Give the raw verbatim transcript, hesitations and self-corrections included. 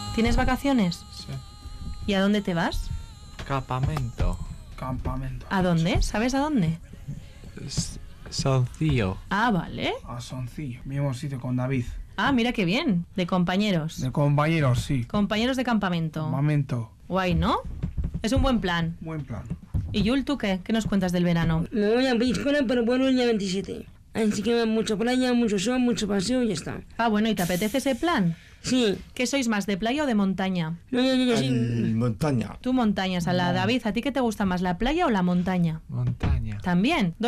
¿Tienes vacaciones? Sí. ¿Y a dónde te vas? Campamento. Campamento. ¿A dónde? ¿Sabes a dónde? S- Soncillo. Ah, vale. A Soncillo, mismo sitio con David. Ah, mira qué bien. De compañeros. De compañeros, sí. Compañeros de campamento. Campamento. Guay, ¿no? Es un buen plan. Buen plan. ¿Y Yul, tú qué? ¿Qué nos cuentas del verano? Me voy a Peñíscola, pero vuelvo el día veintisiete. Así que mucha playa, mucho sol, mucho paseo y ya está. Ah, bueno, ¿y te apetece ese plan? Sí. ¿Qué sois más, de playa o de montaña? No, no, no, no, sí. En montaña. Tú montañas, a la David, ¿a ti qué te gusta más, la playa o la montaña? Montaña. También.